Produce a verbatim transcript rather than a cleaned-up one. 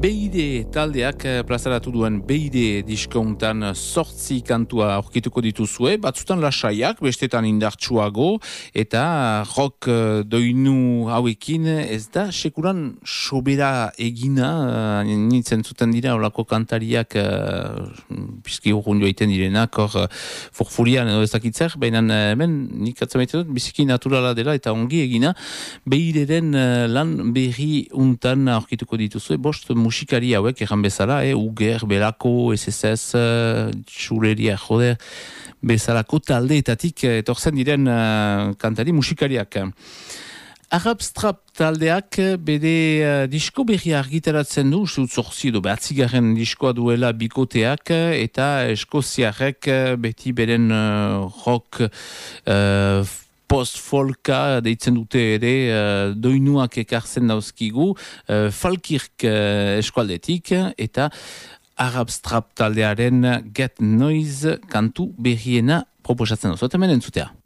B I D taldeak plazaratu duen B I D diskountan sortzi kantua aurkituko dituzue, batzutan lasaiak, bestetan indartsuago, eta rock doinu hauekin ez da sekuran sobera egina, nintzen zuten dira olako kantariak pizki urrun joaiten direnak, hor forfurian edo ezakitzer, baina hemen nik atzamaiten dut, biziki naturala dela eta ongi egina, B I D-den lan berri untan aurkituko dituzue, bost musikari hauek egan bezala, eh, Uger, Belako, S S S, Txuleria, joder, bezalako taldeetatik etortzen diren uh, kantari musikariak. Arab Strap taldeak bere uh, disko berri argitaratzen du, uste dut zortzi edo behatzigarren diskoa duela bikoteak, eta eskoziarrek beti beren uh, rock uh, post-folka deitzen dute ere uh, doinuak ekartzen dauzkigu uh, Falkirk uh, eskualdetik eta Arab Strap taldearen Get Noise kantu berriena proposatzen dauz. Hemen entzutea.